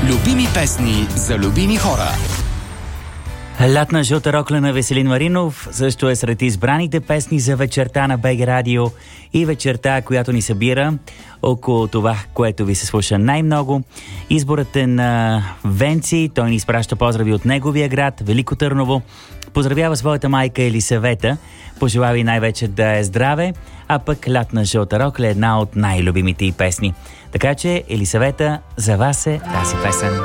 Любими песни за любими хора. Лятна жълта рокля на Веселин Маринов също е сред избраните песни за вечерта на БГ Радио и вечерта, която ни събира около това, което ви се слуша най-много. Изборът е на Венци, той ни изпраща поздрави от неговия град, Велико Търново. Поздравява своята майка Елисавета, пожелава и най-вече да е здраве, а пък Лятна жълта рокля е една от най-любимите й песни. Така че, Елисавета, за вас е тази песен.